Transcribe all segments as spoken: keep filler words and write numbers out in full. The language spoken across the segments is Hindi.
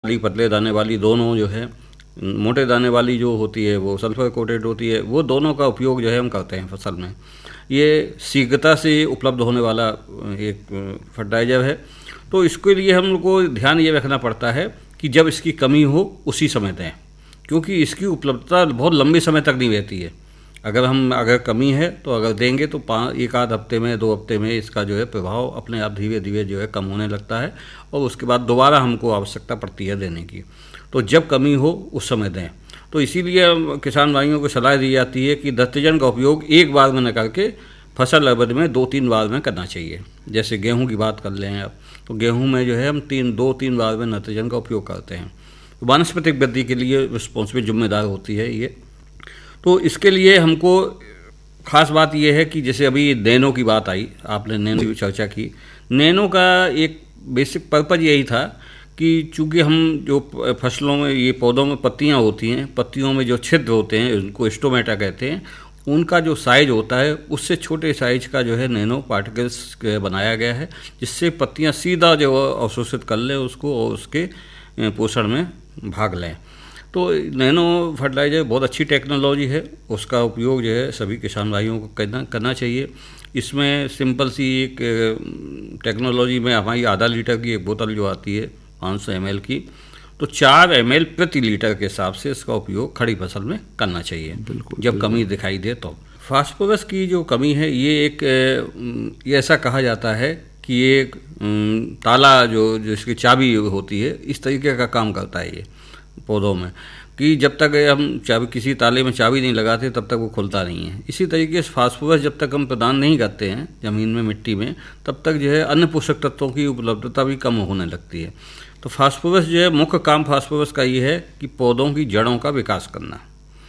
पतले दाने वाली दोनों जो है, मोटे दाने वाली जो होती है वो सल्फर कोटेड होती है, वो दोनों का उपयोग जो है हम करते हैं फसल में। ये शीघ्रता से उपलब्ध होने वाला एक फर्टिलाइजर है, तो इसके लिए हम लोग को ध्यान ये रखना पड़ता है कि जब इसकी कमी हो उसी समय दें, क्योंकि इसकी उपलब्धता बहुत लंबे समय तक नहीं रहती है। अगर हम अगर कमी है तो अगर देंगे तो पाँच एक आध हफ्ते में, दो हफ्ते में इसका जो है प्रभाव अपने आप धीरे धीरे जो है कम होने लगता है और उसके बाद दोबारा हमको आवश्यकता पड़ती है देने की। तो जब कमी हो उस समय दें। तो इसीलिए किसान भाइयों को सलाह दी जाती है कि नत्रजन का उपयोग एक बार में न करके फसल अवधि में दो तीन बार में करना चाहिए। जैसे गेहूं की बात कर लें आप, तो गेहूं में जो है हम तीन दो तीन बार में नत्रजन का उपयोग करते हैं। तो वानस्पतिक वृद्धि के लिए रिस्पॉन्सिबल जिम्मेदार होती है ये। तो इसके लिए हमको खास बात यह है कि जैसे अभी नैनो की बात आई, आपने नैनो की चर्चा की। नैनो का एक बेसिक पर्पज़ यही था कि चूँकि हम जो फसलों में, ये पौधों में पत्तियां होती हैं, पत्तियों में जो छिद्र होते हैं उनको स्टोमेटा कहते हैं, उनका जो साइज होता है उससे छोटे साइज का जो है नैनो पार्टिकल्स बनाया गया है, जिससे पत्तियां सीधा जो अवशोषित कर लें उसको और उसके पोषण में भाग लें। तो नैनो फर्टिलाइजर बहुत अच्छी टेक्नोलॉजी है, उसका उपयोग जो है सभी किसान भाइयों को करना करना चाहिए। इसमें सिंपल सी एक टेक्नोलॉजी में हमारी आधा लीटर की एक बोतल जो आती है पाँच सौ एम एल की, तो चार एम एल प्रति लीटर के हिसाब से इसका उपयोग खड़ी फसल में करना चाहिए जब बिल्कुल। कमी दिखाई दे तो। फास्फोरस की जो कमी है ये एक ये ऐसा कहा जाता है कि ये एक ताला जो जिसकी चाबी होती है, इस तरीके का काम करता है ये पौधों में, कि जब तक हम चाबी किसी ताले में चाबी नहीं लगाते तब तक वो खुलता नहीं है। इसी तरीके से फास्फोरस जब तक हम प्रदान नहीं करते हैं ज़मीन में, मिट्टी में, तब तक जो है अन्य पोषक तत्वों की उपलब्धता भी कम होने लगती है। तो फास्फोरस जो है, मुख्य काम फास्फोरस का ये है कि पौधों की जड़ों का विकास करना।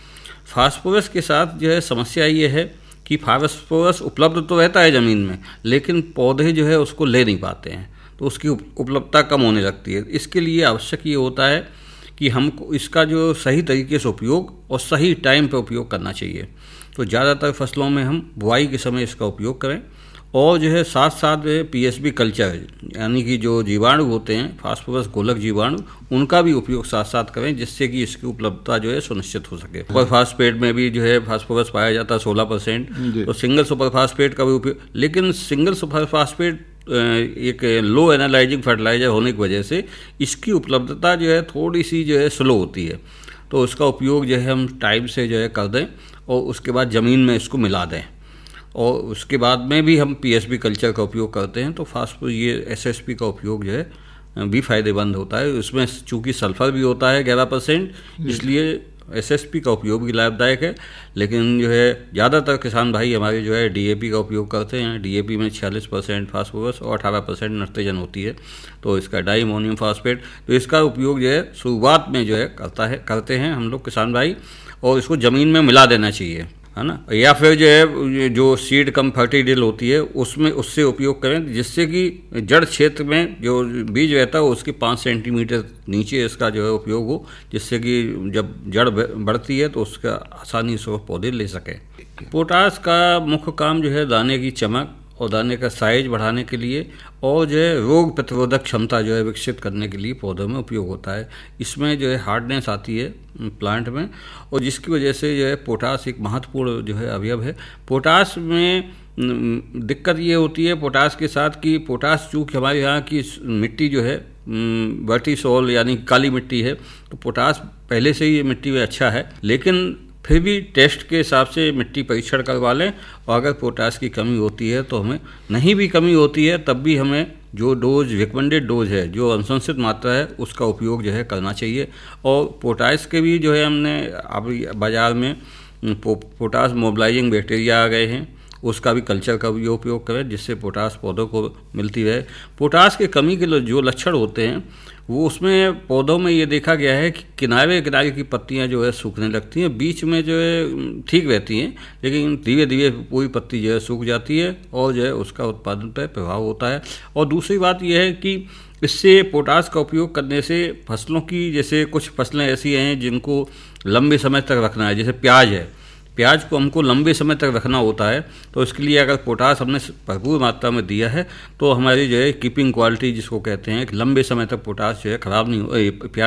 फास्फोरस के साथ जो है समस्या ये है कि फास्फोरस उपलब्ध तो रहता है ज़मीन में, लेकिन पौधे जो है उसको ले नहीं पाते हैं, तो उसकी उपलब्धता कम होने लगती है। इसके लिए आवश्यक ये होता है कि हमको इसका जो सही तरीके से उपयोग और सही टाइम पर उपयोग करना चाहिए। तो ज़्यादातर फसलों में हम बुआई के समय इसका उपयोग करें, और जो है साथ साथ पीएसबी कल्चर यानी कि जो जीवाणु होते हैं फास्फोरस गोलक जीवाणु, उनका भी उपयोग साथ साथ करें, जिससे कि इसकी उपलब्धता जो है सुनिश्चित हो सके। सुपर फास्फेट में भी जो है फास्फोरस पाया जाता है सोलह परसेंट, तो सिंगल सुपर फास्फेट का भी उपयोग, लेकिन सिंगल सुपर फास्फेट एक लो एनालाइजिंग फर्टिलाइजर होने की वजह से इसकी उपलब्धता जो है थोड़ी सी जो है स्लो होती है। तो उसका उपयोग जो है हम टाइम से जो है कर दें और उसके बाद ज़मीन में इसको मिला दें, और उसके बाद में भी हम पीएसबी कल्चर का उपयोग करते हैं। तो फास्फोरस ये एसएसपी का उपयोग जो है भी फ़ायदेमंद होता है। उसमें चूँकि सल्फर भी होता है ग्यारह परसेंट, इसलिए एसएसपी का उपयोग भी लाभदायक है। लेकिन जो है ज़्यादातर किसान भाई हमारे जो है डीएपी का उपयोग करते हैं। डीएपी में छियालीस परसेंट फास्फोरस और अठारह परसेंट नाइट्रोजन होती है, तो इसका डाई अमोनियम फास्फेट, तो इसका उपयोग जो है शुरुआत में जो है करता है करते हैं हम लोग किसान भाई, और इसको ज़मीन में मिला देना चाहिए, है ना। या फिर जो है जो सीड कम फर्टिलाइजर होती है उसमें उससे उपयोग करें, जिससे कि जड़ क्षेत्र में जो बीज रहता है उसके पाँच सेंटीमीटर नीचे इसका जो है उपयोग हो, जिससे कि जब जड़ बढ़ती है तो उसका आसानी से पौधे ले सकें। पोटास का मुख्य काम जो है दाने की चमक और दाने का साइज बढ़ाने के लिए, और जो है रोग प्रतिरोधक क्षमता जो है विकसित करने के लिए पौधों में उपयोग होता है। इसमें जो है हार्डनेस आती है प्लांट में, और जिसकी वजह से जो है पोटास एक महत्वपूर्ण जो है अवयव है। पोटास में दिक्कत ये होती है पोटास के साथ कि पोटास चूँकि हमारे यहाँ की मिट्टी जो है वर्टिसोल यानी काली मिट्टी है, तो पोटास पहले से ही मिट्टी में अच्छा है, लेकिन फिर भी टेस्ट के हिसाब से मिट्टी परीक्षण करवा लें, और अगर पोटास की कमी होती है तो हमें, नहीं भी कमी होती है तब भी हमें जो डोज रिकमेंडेड डोज है, जो अनुशंसित मात्रा है, उसका उपयोग जो है करना चाहिए। और पोटास के भी जो है हमने अब बाज़ार में पो, पोटास मोबिलाइजिंग बैक्टीरिया आ गए हैं, उसका भी कल्चर का भी उपयोग करें, जिससे पोटास पौधों को मिलती रहे। पोटास की कमी के जो लक्षण होते हैं वो उसमें पौधों में ये देखा गया है कि किनारे किनारे की पत्तियां जो है सूखने लगती हैं, बीच में जो है ठीक रहती हैं, लेकिन धीरे धीरे पूरी पत्ती जो है सूख जाती है, और जो है उसका उत्पादन पर प्रभाव होता है। और दूसरी बात यह है कि इससे पोटास का उपयोग करने से फसलों की, जैसे कुछ फसलें ऐसी हैं जिनको लंबे समय तक रखना है, जैसे प्याज है, प्याज को हमको लंबे समय तक रखना होता है, तो इसके लिए अगर पोटास हमने भरपूर मात्रा में दिया है तो हमारी जो है कीपिंग क्वालिटी जिसको कहते हैं कि लंबे समय तक पोटास जो है ख़राब नहीं हो, प्याज